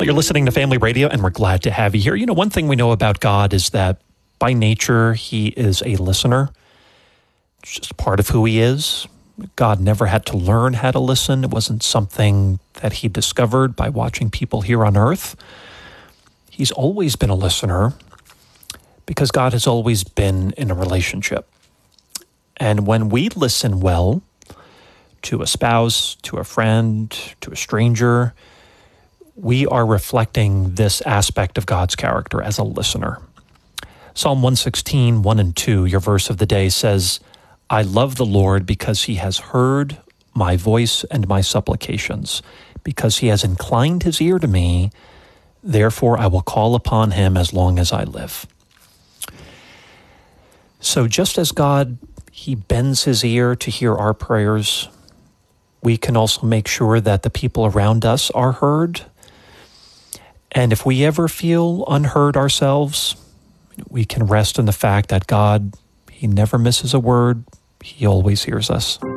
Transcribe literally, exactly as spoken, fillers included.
Well, you're listening to Family Radio, and we're glad to have you here. You know, one thing we know about God is that by nature, he is a listener. It's just part of who he is. God never had to learn how to listen. It wasn't something that he discovered by watching people here on earth. He's always been a listener because God has always been in a relationship. And when we listen well to a spouse, to a friend, to a stranger, we are reflecting this aspect of God's character as a listener. Psalm one sixteen, one and two, your verse of the day says, I love the Lord because he has heard my voice and my supplications, because he has inclined his ear to me. Therefore, I will call upon him as long as I live. So just as God, he bends his ear to hear our prayers, we can also make sure that the people around us are heard. And if we ever feel unheard ourselves, we can rest in the fact that God, he never misses a word. He always hears us.